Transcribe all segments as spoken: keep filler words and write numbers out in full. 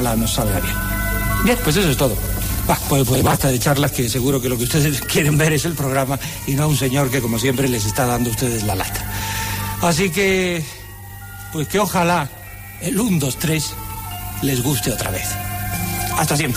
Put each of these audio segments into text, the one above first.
ojalá nos salga bien. Bien, pues eso es todo. Bah, pues, pues basta de charlas, que seguro que lo que ustedes quieren ver es el programa y no a un señor que, como siempre, les está dando a ustedes la lata. Así que, pues que ojalá el uno, dos, tres les guste otra vez. Hasta siempre.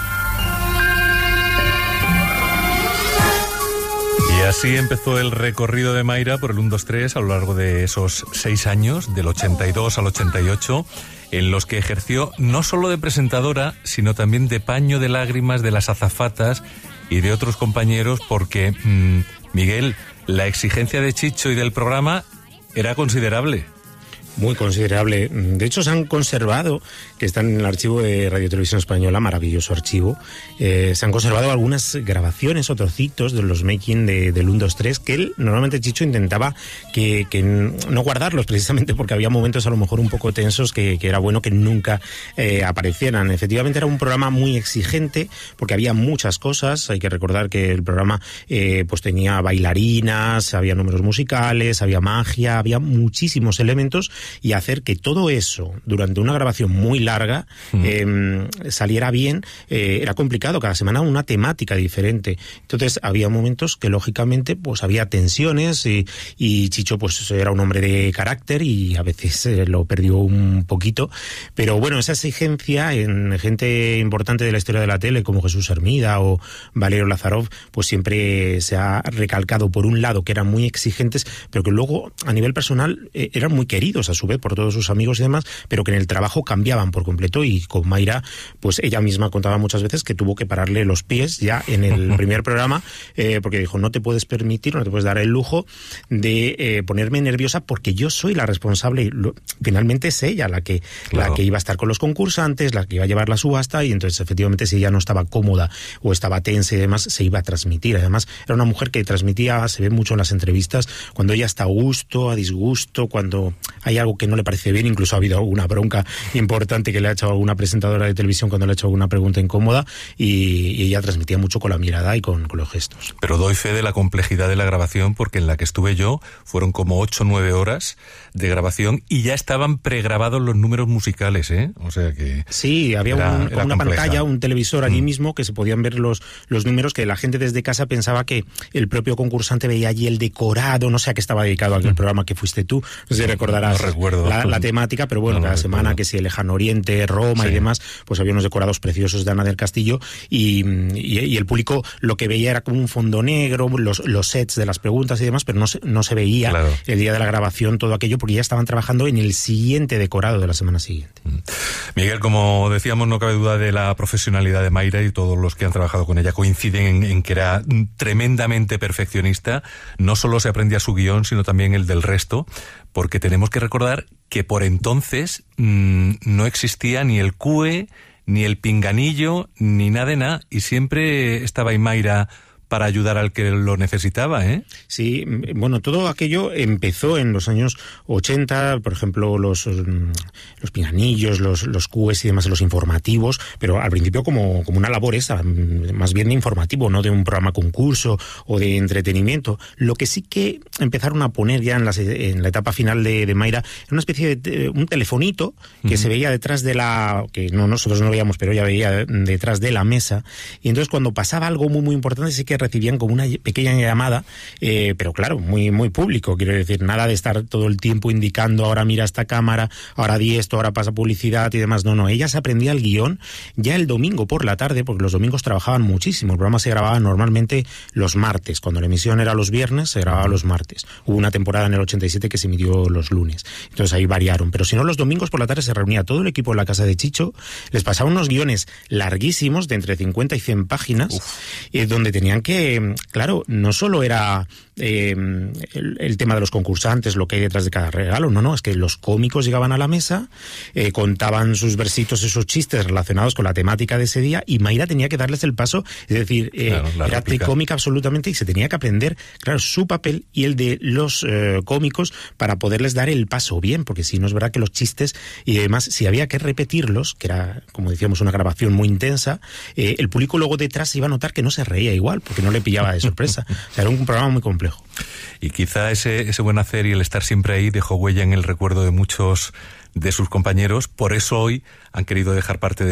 Y así empezó el recorrido de Mayra por el uno, dos, tres a lo largo de esos seis años, del ochenta y dos al ochenta y ocho, en los que ejerció no solo de presentadora, sino también de paño de lágrimas de las azafatas y de otros compañeros, porque, mmm, Miguel, la exigencia de Chicho y del programa era considerable. Muy considerable. De hecho, se han conservado, que están en el archivo de Radio Televisión Española, maravilloso archivo, eh, se han conservado algunas grabaciones o trocitos de los making de, del uno, dos, tres, que él, normalmente Chicho intentaba que, que no guardarlos, precisamente porque había momentos a lo mejor un poco tensos que, que era bueno que nunca eh, aparecieran. Efectivamente era un programa muy exigente, porque había muchas cosas. Hay que recordar que el programa eh, pues tenía bailarinas, había números musicales, había magia, había muchísimos elementos, y hacer que todo eso durante una grabación muy larga mm. eh, saliera bien eh, era complicado. Cada semana una temática diferente. Entonces había momentos que lógicamente pues había tensiones y, y Chicho pues era un hombre de carácter y a veces eh, lo perdió un poquito, pero bueno, esa exigencia en gente importante de la historia de la tele como Jesús Hermida o Valerio Lazarov pues siempre se ha recalcado, por un lado, que eran muy exigentes, pero que luego a nivel personal eh, eran muy queridos a su vez por todos sus amigos y demás, pero que en el trabajo cambiaban por completo. Y con Mayra, pues ella misma contaba muchas veces que tuvo que pararle los pies ya en el primer programa, eh, porque dijo, no te puedes permitir, no te puedes dar el lujo de eh, ponerme nerviosa, porque yo soy la responsable. Lo, finalmente es ella la que, claro. la que iba a estar con los concursantes, la que iba a llevar la subasta, y entonces efectivamente si ella no estaba cómoda o estaba tensa y demás, se iba a transmitir. Además era una mujer que transmitía, se ve mucho en las entrevistas, cuando ella está a gusto, a disgusto, cuando hay algo que no le parece bien. Incluso ha habido alguna bronca importante que le ha hecho alguna presentadora de televisión cuando le ha hecho alguna pregunta incómoda, y, y ella transmitía mucho con la mirada y con, con los gestos. Pero doy fe de la complejidad de la grabación, porque en la que estuve yo fueron como ocho o nueve horas de grabación y ya estaban pregrabados los números musicales, ¿eh? O sea que... Sí, había era, un, era una compleja. pantalla, un televisor allí mm. mismo, que se podían ver los, los números, que la gente desde casa pensaba que el propio concursante veía allí el decorado, no sé a qué estaba dedicado aquel mm. programa que fuiste tú, no sé si recordarás no recuerdo. La, la temática, pero bueno, no, cada no semana recuerdo. Que si el Lejano Oriente, Roma sí. y demás, pues había unos decorados preciosos de Ana del Castillo, y, y, y el público lo que veía era como un fondo negro, los, los sets de las preguntas y demás, pero no se, no se veía claro. el día de la grabación todo aquello, porque ya estaban trabajando en el siguiente decorado de la semana siguiente. Miguel, como decíamos, no cabe duda de la profesionalidad de Mayra, y todos los que han trabajado con ella coinciden en, en que era tremendamente perfeccionista. No solo se aprendía su guión, sino también el del resto, porque tenemos que recordar que por entonces mmm, no existía ni el C U E, ni el pinganillo, ni nada de nada, y siempre estaba ahí Mayra para ayudar al que lo necesitaba, ¿eh? Sí, bueno, todo aquello empezó en los años ochenta, por ejemplo, los, los pinganillos, los, los C U Es y demás, los informativos, pero al principio como, como una labor esa, más bien de informativo, no de un programa concurso o de entretenimiento. Lo que sí que empezaron a poner ya en, las, en la etapa final de, de Mayra, era una especie de un telefonito que uh-huh. se veía detrás de la, que no nosotros no veíamos, pero ella veía detrás de la mesa, y entonces cuando pasaba algo muy muy importante sí que recibían como una pequeña llamada, eh, pero claro, muy muy público, quiero decir, nada de estar todo el tiempo indicando, ahora mira esta cámara, ahora di esto, ahora pasa publicidad y demás. No, no, ella se aprendía el guión ya el domingo por la tarde, porque los domingos trabajaban muchísimo. El programa se grababa normalmente los martes, cuando la emisión era los viernes, se grababa los martes. Hubo una temporada en el ochenta y siete que se emitió los lunes, entonces ahí variaron, pero si no, los domingos por la tarde se reunía todo el equipo en la casa de Chicho, les pasaba unos guiones larguísimos de entre cincuenta y cien páginas, eh, donde tenían que claro, no solo era eh, el, el tema de los concursantes, lo que hay detrás de cada regalo, no, no, es que los cómicos llegaban a la mesa, eh, contaban sus versitos, esos chistes relacionados con la temática de ese día, y Mayra tenía que darles el paso, es decir, eh, claro, era tricómica absolutamente, y se tenía que aprender, claro, su papel y el de los eh, cómicos para poderles dar el paso bien, porque si no es verdad que los chistes y demás, si había que repetirlos, que era, como decíamos, una grabación muy intensa, eh, el público luego detrás iba a notar que no se reía igual, porque no le pillaba de sorpresa. O sea, era un programa muy complejo. Y quizá ese, ese buen hacer y el estar siempre ahí dejó huella en el recuerdo de muchos de sus compañeros. Por eso hoy han querido dejar parte de